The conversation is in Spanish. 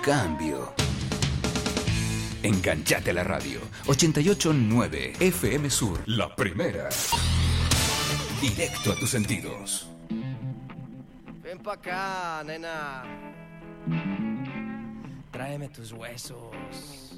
cambio. Enganchate a la radio. 88.9 FM Sur. La primera. Directo a tus sentidos. Ven pa' acá, nena. Tráeme tus huesos.